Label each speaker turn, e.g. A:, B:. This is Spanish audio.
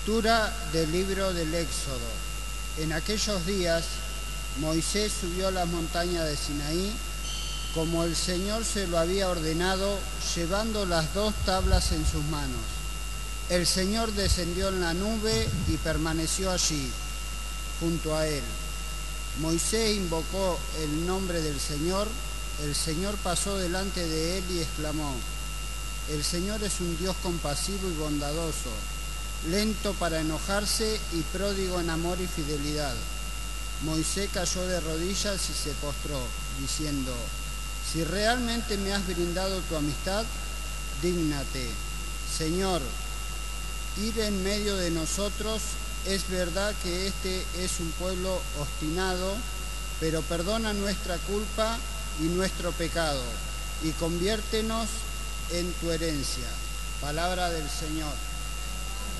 A: Lectura del libro del Éxodo. En aquellos días, Moisés subió a las montañas de Sinaí, como el Señor se lo había ordenado, llevando las 2 tablas en sus manos. El Señor descendió en la nube y permaneció allí, junto a él. Moisés invocó el nombre del Señor. El Señor pasó delante de él y exclamó: El Señor es un Dios compasivo y bondadoso, lento para enojarse y pródigo en amor y fidelidad. Moisés cayó de rodillas y se postró, diciendo: Si realmente me has brindado tu amistad, dígnate, Señor, ir en medio de nosotros. Es verdad que este es un pueblo obstinado, pero perdona nuestra culpa y nuestro pecado, y conviértenos en tu herencia. Palabra del Señor.